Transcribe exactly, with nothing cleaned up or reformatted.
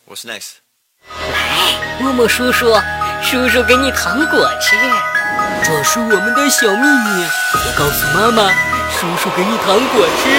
What's next？ 来，默默叔叔，叔叔给你糖果吃。这是我们的小秘密，别告诉妈妈，叔叔给你糖果吃。